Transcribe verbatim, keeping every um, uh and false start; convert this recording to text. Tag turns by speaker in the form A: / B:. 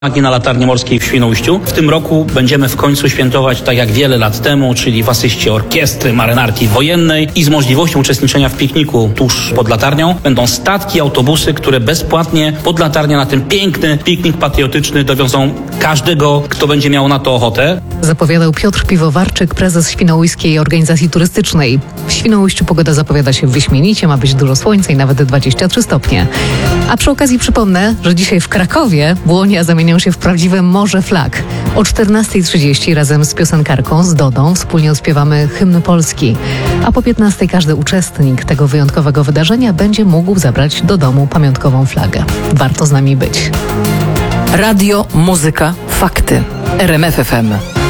A: Na Latarni Morskiej w Świnoujściu. W tym roku będziemy w końcu świętować tak jak wiele lat temu, czyli w asyście orkiestry marynarki wojennej i z możliwością uczestniczenia w pikniku tuż pod latarnią. Będą statki, autobusy, które bezpłatnie pod latarnię na ten piękny piknik patriotyczny dowiozą każdego, kto będzie miał na to ochotę.
B: Zapowiadał Piotr Piwowarczyk, prezes Świnoujskiej Organizacji Turystycznej. W Świnoujściu pogoda zapowiada się wyśmienicie, ma być dużo słońca i nawet dwadzieścia trzy stopnie. A przy okazji przypomnę, że dzisiaj w Krakowie Błonia zamienią się w prawdziwe morze flag. O czternastej trzydzieści razem z piosenkarką, z Dodą, wspólnie odśpiewamy hymn Polski. A po piętnastej każdy uczestnik tego wyjątkowego wydarzenia będzie mógł zabrać do domu pamiątkową flagę. Warto z nami być.
C: Radio, muzyka, fakty. R M F F M.